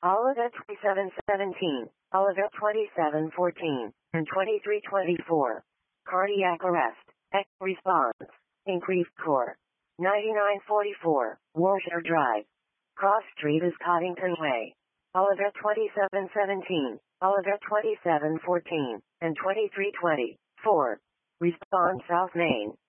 Olivet 2717, Olivet 2714, and 2324. Cardiac arrest. X response. Increased core. 9944, Warshire Drive. Cross Street is Coddington Way. Olivet 2717, Olivet 2714, and 2324. Respond South Main.